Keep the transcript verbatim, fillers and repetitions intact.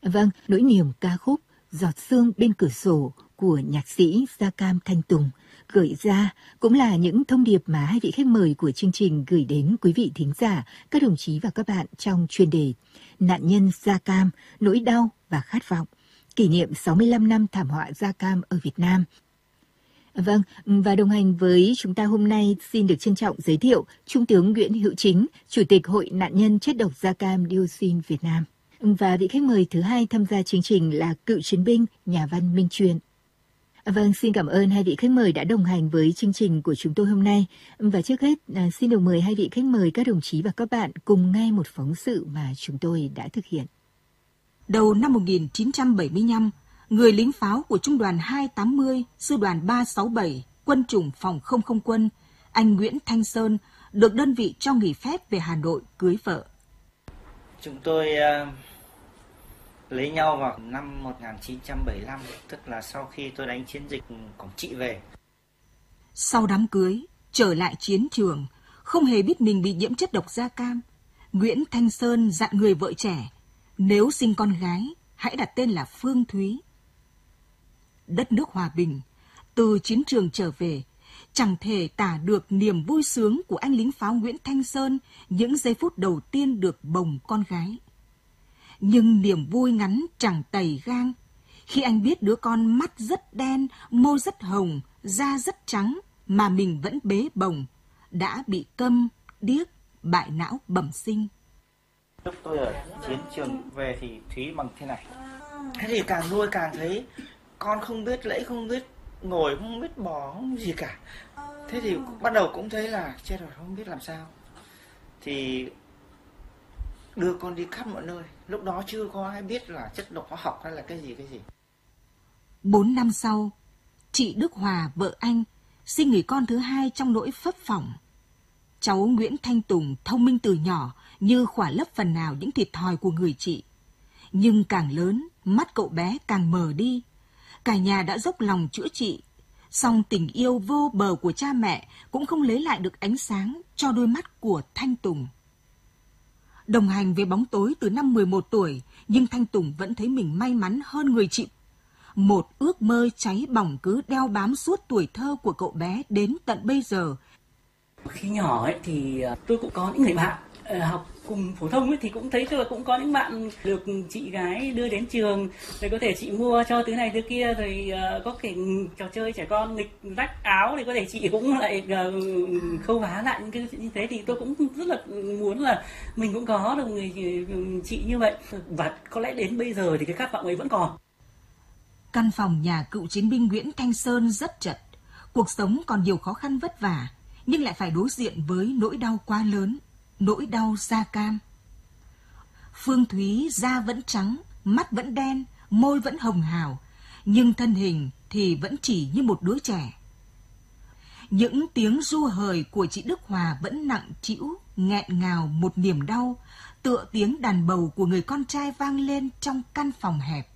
Vâng, nỗi niềm ca khúc Giọt sương bên cửa sổ của nhạc sĩ Gia Cam Thanh Tùng gửi ra cũng là những thông điệp mà hai vị khách mời của chương trình gửi đến quý vị thính giả, các đồng chí và các bạn trong chuyên đề Nạn nhân Gia Cam, nỗi đau và khát vọng, kỷ niệm sáu mươi lăm năm thảm họa Gia Cam ở Việt Nam. Vâng, và đồng hành với chúng ta hôm nay xin được trân trọng giới thiệu Trung tướng Nguyễn Hữu Chính, Chủ tịch Hội Nạn nhân chất độc Gia Cam Dioxin Việt Nam. Và vị khách mời thứ hai tham gia chương trình là cựu chiến binh, nhà văn Minh Truyền. Vâng, xin cảm ơn hai vị khách mời đã đồng hành với chương trình của chúng tôi hôm nay. Và trước hết, xin được mời hai vị khách mời, các đồng chí và các bạn cùng nghe một phóng sự mà chúng tôi đã thực hiện. Đầu năm một nghìn chín trăm bảy mươi lăm, người lính pháo của Trung đoàn hai tám mươi, Sư đoàn ba sáu bảy, Quân chủng Phòng không không quân, anh Nguyễn Thanh Sơn, được đơn vị cho nghỉ phép về Hà Nội cưới vợ. Chúng tôi uh, lấy nhau vào năm một nghìn chín trăm bảy mươi lăm, tức là sau khi tôi đánh chiến dịch Quảng Trị về. Sau đám cưới, trở lại chiến trường, không hề biết mình bị nhiễm chất độc da cam, Nguyễn Thanh Sơn dặn người vợ trẻ, nếu sinh con gái, hãy đặt tên là Phương Thúy. Đất nước hòa bình, từ chiến trường trở về, chẳng thể tả được niềm vui sướng của anh lính pháo Nguyễn Thanh Sơn những giây phút đầu tiên được bồng con gái. Nhưng niềm vui ngắn chẳng tày gang khi anh biết đứa con mắt rất đen, môi rất hồng, da rất trắng mà mình vẫn bế bồng, đã bị câm, điếc, bại não bẩm sinh. Lúc tôi ở chiến trường về thì Thúy bằng thế này. Thế thì càng nuôi càng thấy con không biết lẫy, không biết ngồi, không biết bò, không gì cả. Thế thì bắt đầu cũng thấy là chết rồi, không biết làm sao. Thì đưa con đi khắp mọi nơi. Lúc đó chưa có ai biết là chất độc hóa học hay là cái gì cái gì. Bốn năm sau, chị Đức Hòa, vợ anh, sinh người con thứ hai trong nỗi phấp phỏng. Cháu Nguyễn Thanh Tùng thông minh từ nhỏ như khỏa lấp phần nào những thiệt thòi của người chị. Nhưng càng lớn, mắt cậu bé càng mờ đi. Cả nhà đã dốc lòng chữa trị, song tình yêu vô bờ của cha mẹ cũng không lấy lại được ánh sáng cho đôi mắt của Thanh Tùng. Đồng hành với bóng tối từ năm mười một tuổi, nhưng Thanh Tùng vẫn thấy mình may mắn hơn người chị. Một ước mơ cháy bỏng cứ đeo bám suốt tuổi thơ của cậu bé đến tận bây giờ. Khi nhỏ ấy thì tôi cũng có những người bạn học cùng phổ thông ấy, thì cũng thấy tôi cũng có những bạn được chị gái đưa đến trường, rồi có thể chị mua cho thứ này thứ kia, rồi uh, có thể trò chơi trẻ con nghịch rách áo thì có thể chị cũng lại uh, khâu vá lại những cái như thế. Thì tôi cũng rất là muốn là mình cũng có được người chị như vậy, và có lẽ đến bây giờ thì cái khát vọng ấy vẫn còn. Căn phòng nhà cựu chiến binh Nguyễn Thanh Sơn rất chật, cuộc sống còn nhiều khó khăn vất vả, nhưng lại phải đối diện với nỗi đau quá lớn, nỗi đau da cam. Phương Thúy da vẫn trắng, mắt vẫn đen, môi vẫn hồng hào, nhưng thân hình thì vẫn chỉ như một đứa trẻ. Những tiếng ru hời của chị Đức Hòa vẫn nặng trĩu, nghẹn ngào một niềm đau, tựa tiếng đàn bầu của người con trai vang lên trong căn phòng hẹp.